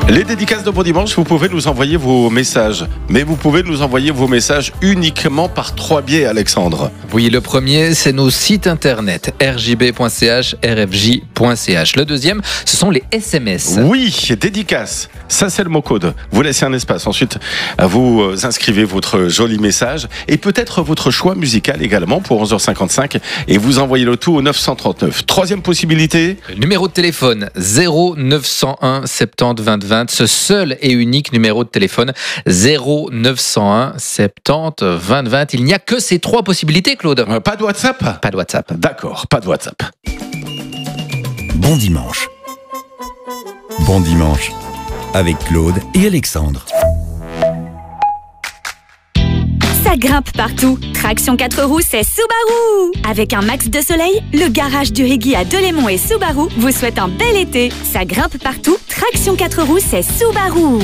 Les dédicaces de Bon Dimanche, vous pouvez nous envoyer vos messages. Mais vous pouvez nous envoyer vos messages uniquement par 3 biais, Alexandre. Oui, le premier, c'est nos sites internet rjb.ch, rfj.ch. Le deuxième, ce sont les SMS. Oui, dédicace. Ça, c'est le mot code. Vous laissez un espace. Ensuite, vous inscrivez votre joli message et peut-être votre choix musical également pour 11h55 et vous envoyez le tout au 939. Troisième possibilité. Le numéro de téléphone 0901 70 20 20. Ce seul et unique numéro de téléphone 0901 70 20 20. Il n'y a que ces 3 possibilités, Claude. Pas de WhatsApp ? Pas de WhatsApp. D'accord, pas de WhatsApp. Bon dimanche. Bon dimanche avec Claude et Alexandre. Ça grimpe partout. Traction 4 roues, c'est Subaru. Avec un max de soleil, le garage du Régui à Delémont et Subaru vous souhaite un bel été. Ça grimpe partout. Traction 4 roues, c'est Subaru.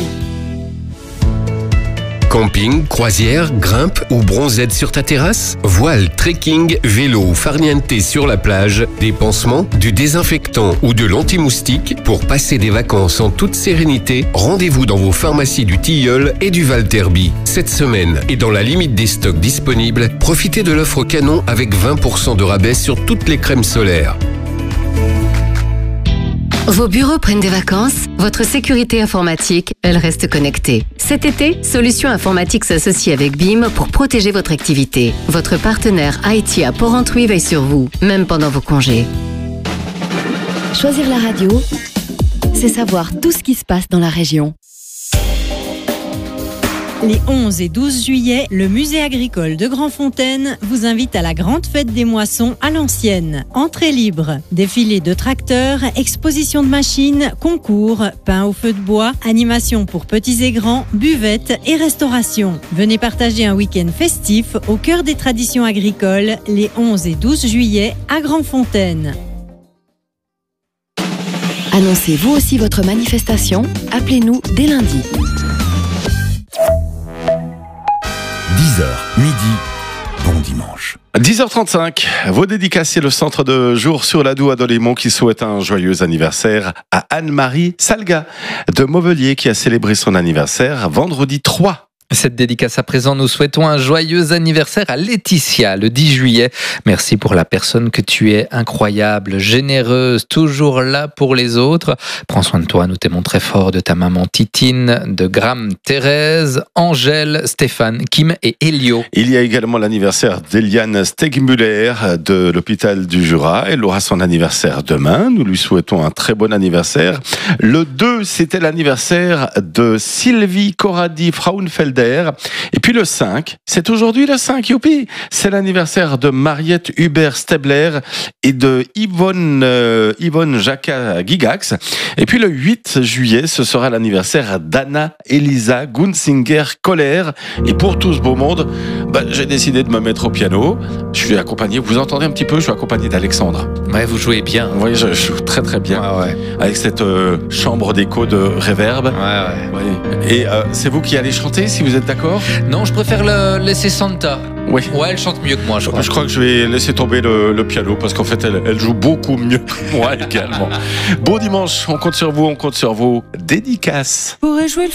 Camping, croisière, grimpe ou bronzette sur ta terrasse? Voile, trekking, vélo ou farniente sur la plage, des pansements, du désinfectant ou de l'anti-moustique pour passer des vacances en toute sérénité, rendez-vous dans vos pharmacies du Tilleul et du Val Terby. Cette semaine, et dans la limite des stocks disponibles, profitez de l'offre canon avec 20% de rabais sur toutes les crèmes solaires. Vos bureaux prennent des vacances, votre sécurité informatique, elle reste connectée. Cet été, Solutions Informatiques s'associe avec BIM pour protéger votre activité. Votre partenaire IT à Porrentruy veille sur vous, même pendant vos congés. Choisir la radio, c'est savoir tout ce qui se passe dans la région. Les 11 et 12 juillet, le musée agricole de Grandfontaine vous invite à la grande fête des moissons à l'ancienne. Entrée libre, défilé de tracteurs, exposition de machines, concours, pain au feu de bois, animation pour petits et grands, buvette et restauration. Venez partager un week-end festif au cœur des traditions agricoles les 11 et 12 juillet à Grandfontaine. Annoncez vous aussi votre manifestation, appelez-nous dès lundi. 10h, midi, bon dimanche. 10h35, vos dédicaces, c'est le centre de jour sur l'Adour à Delémont qui souhaite un joyeux anniversaire à Anne-Marie Salga de Mauvelier qui a célébré son anniversaire vendredi 3. Cette dédicace à présent, nous souhaitons un joyeux anniversaire à Laetitia, le 10 juillet. Merci pour la personne que tu es, incroyable, généreuse, toujours là pour les autres. Prends soin de toi, nous t'aimons très fort, de ta maman Titine, de Graham, Thérèse, Angèle, Stéphane, Kim et Elio. Il y a également l'anniversaire d'Eliane Stegmuller de l'hôpital du Jura. Elle aura son anniversaire demain. Nous lui souhaitons un très bon anniversaire. Le 2, c'était l'anniversaire de Sylvie Corradi Frauenfelder. Et puis le 5, c'est aujourd'hui le 5, youpi. C'est l'anniversaire de Mariette Hubert-Stebler et de Yvonne Jacquat-Gigax. Et puis le 8 juillet, ce sera l'anniversaire d'Anna-Elisa Gunzinger-Koller. Et pour tout ce beau monde, j'ai décidé de me mettre au piano. Je suis accompagné, vous entendez un petit peu, je suis accompagné d'Alexandre. Ouais, vous jouez bien. Oui, je joue très très bien. Ah ouais. Avec cette chambre d'écho de reverb. Ouais. Et c'est vous qui allez chanter, si vous êtes d'accord? Non, je préfère laisser Santa. Oui. Ouais, elle chante mieux que moi, je crois. Je crois que je vais laisser tomber le piano parce qu'en fait, elle joue beaucoup mieux que moi également. Bon dimanche, on compte sur vous, on compte sur vos dédicaces. Pourrait jouer le